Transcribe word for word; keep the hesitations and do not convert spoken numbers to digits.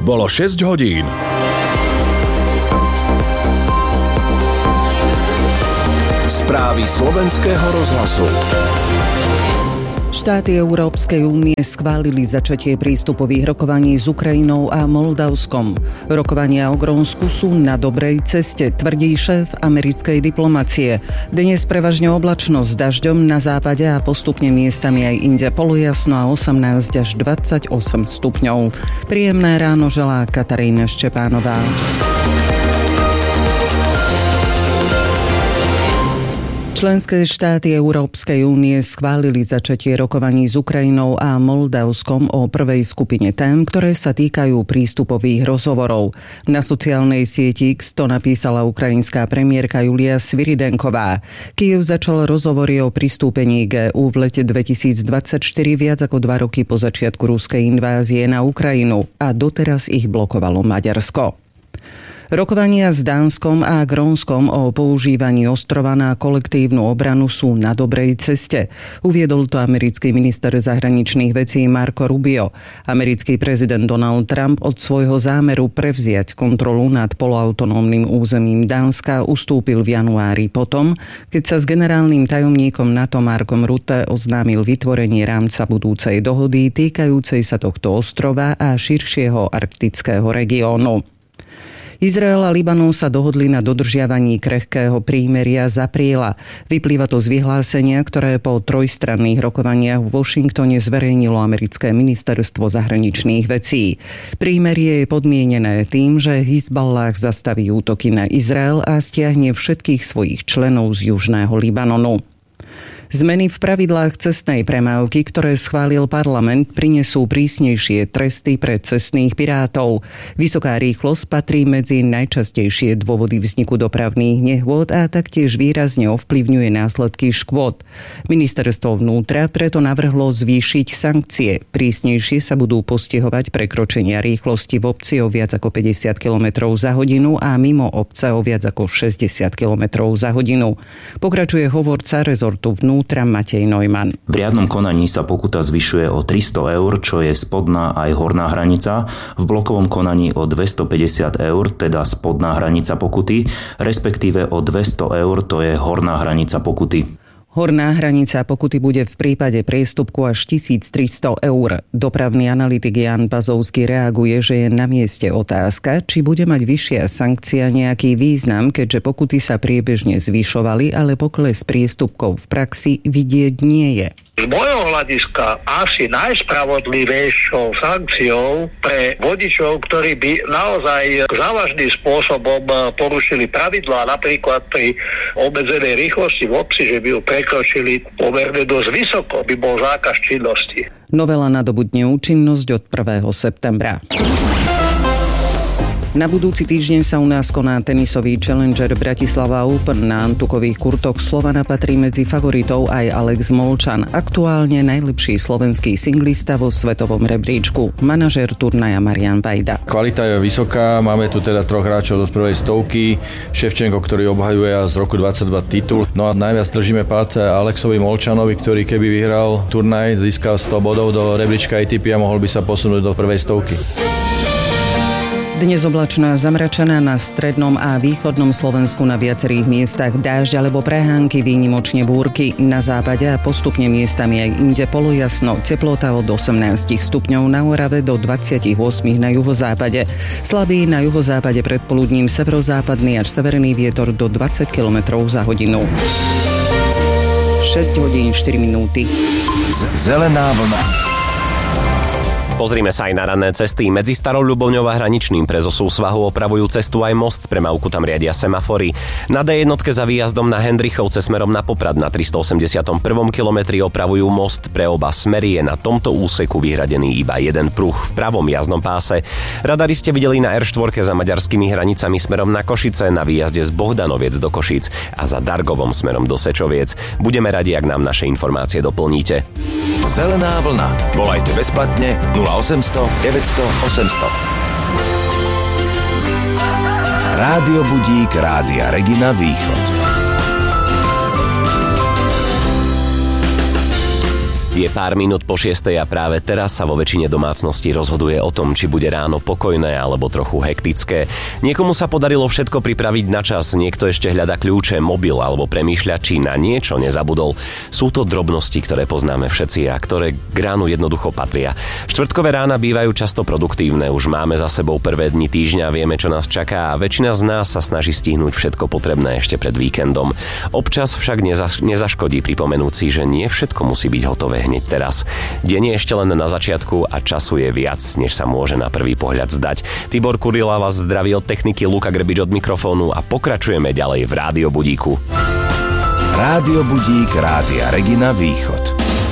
Bolo šesť hodín. Správy slovenského rozhlasu. Štáty Európskej únie schválili začatie prístupových rokovaní s Ukrajinou a Moldavskom. Rokovania o Grónsku sú na dobrej ceste, tvrdí šéf americkej diplomacie. Dnes prevažne oblačno s dažďom na západe a postupne miestami aj inde polojasno a osemnásť až dvadsaťosem stupňov. Príjemné ráno želá Katarína Ščepánová. Členské štáty Európskej únie schválili začatie rokovaní s Ukrajinou a Moldavskom o prvej skupine tém, ktoré sa týkajú prístupových rozhovorov. Na sociálnej sieti X to napísala ukrajinská premiérka Julia Sviridenková. Kyjev začal rozhovory o pristúpení k é ú v lete dvetisícdvadsaťštyri, viac ako dva roky po začiatku ruskej invázie na Ukrajinu, a doteraz ich blokovalo Maďarsko. Rokovania s Dánskom a Grónskom o používaní ostrova na kolektívnu obranu sú na dobrej ceste. Uviedol to americký minister zahraničných vecí Marco Rubio. Americký prezident Donald Trump od svojho zámeru prevziať kontrolu nad poloautonómnym územím Dánska ustúpil v januári potom, keď sa s generálnym tajomníkom NATO Markom Rutte oznámil vytvorenie rámca budúcej dohody týkajúcej sa tohto ostrova a širšieho arktického regiónu. Izrael a Libanon sa dohodli na dodržiavaní krehkého prímeria z apríla. Vyplýva to z vyhlásenia, ktoré po trojstranných rokovaniach v Washingtone zverejnilo americké ministerstvo zahraničných vecí. Prímerie je podmienené tým, že Hizballah zastaví útoky na Izrael a stiahne všetkých svojich členov z južného Libanonu. Zmeny v pravidlách cestnej premávky, ktoré schválil parlament, prinesú prísnejšie tresty pre cestných pirátov. Vysoká rýchlosť patrí medzi najčastejšie dôvody vzniku dopravných nehôd a taktiež výrazne ovplyvňuje následky škôd. Ministerstvo vnútra preto navrhlo zvýšiť sankcie. Prísnejšie sa budú postihovať prekročenia rýchlosti v obci o viac ako päťdesiat kilometrov za hodinu a mimo obce o viac ako šesťdesiat kilometrov za hodinu. Pokračuje hovorca rezortu vnútra Matej Neumann. V riadnom konaní sa pokuta zvyšuje o tristo eur, čo je spodná aj horná hranica. V blokovom konaní o dvestopäťdesiat eur, teda spodná hranica pokuty, respektíve o dvesto eur, to je horná hranica pokuty. Horná hranica pokuty bude v prípade priestupku až tisíctristo eur. Dopravný analytik Jan Bazovský reaguje, že je na mieste otázka, či bude mať vyššia sankcia nejaký význam, keďže pokuty sa priebežne zvyšovali, ale pokles priestupkov v praxi vidieť nie je. Z môjho hľadiska asi najspravodlivejšou sankciou pre vodičov, ktorí by naozaj závažným spôsobom porušili pravidlá, napríklad pri obmedzenej rýchlosti v obci, že by ju prekročili pomerne dosť vysoko, by bol zákaz činnosti. Novela nadobudne účinnosť od prvého septembra. Na budúci týždeň sa u nás koná tenisový Challenger Bratislava Open. Na antukových kurtoch Slovana patrí medzi favoritov aj Alex Molčan, aktuálne najlepší slovenský singlista vo svetovom rebríčku. Manažér turnaja Marian Vajda. Kvalita je vysoká, máme tu teda troch hráčov od prvej stovky. Ševčenko, ktorý obhajuje z roku dvadsaťdva titul. No a najviac držíme palce Alexovi Molčanovi, ktorý keby vyhral turnaj, získal sto bodov do rebríčka á té pé a mohol by sa posunúť do prvej stovky. Dnes oblačná zamračená, na strednom a východnom Slovensku na viacerých miestach dážď alebo prehánky, výnimočne búrky. Na západe a postupne miestami aj inde polojasno. Teplota od osemnásť stupňov na Orave do dvadsaťosem na juhozápade. Slabý na juhozápade predpoludním severozápadný až severný vietor do dvadsať kilometrov za hodinu. šesť hodín štyri minúty. Zelená vlna. Pozrime sa aj na ranné cesty. Medzi Starou Ľubovňou a Hraničným pre zosú svahu opravujú cestu aj most, premávku tam riadia semafory. Na dé jednotke za výjazdom na Hendrichovce smerom na Poprad na tristoosemdesiatom prvom kilometri opravujú most. Pre oba smery je na tomto úseku vyhradený iba jeden pruh v pravom jazdnom páse. Radari ste videli na er štyri za maďarskými hranicami smerom na Košice, na výjazde z Bohdanoviec do Košíc a za Dargovom smerom do Sečoviec. Budeme radi, ak nám naše informácie doplníte. Zelená vlna. Volajte bezplatne nula osemsto deväťsto osemsto. Rádio Budík Rádia Regina Východ. Je pár minút po šiestej a práve teraz sa vo väčšine domácností rozhoduje o tom, či bude ráno pokojné alebo trochu hektické. Niekomu sa podarilo všetko pripraviť na čas, niekto ešte hľadá kľúče, mobil alebo premýšľa, či na niečo nezabudol. Sú to drobnosti, ktoré poznáme všetci a ktoré k ránu jednoducho patria. Štvrtkové rána bývajú často produktívne, už máme za sebou prvé dni týždňa, vieme, čo nás čaká a väčšina z nás sa snaží stihnúť všetko potrebné ešte pred víkendom. Občas však nezaš- nezaškodí pripomenúť si, že nie všetko musí byť hotové hneď teraz. Deň je ešte len na začiatku a času je viac, než sa môže na prvý pohľad zdať. Tibor Kurila vás zdraví od techniky, Luka Grebič od mikrofónu a pokračujeme ďalej v Rádio Budíku. Rádio Budík Rádia Regina Východ.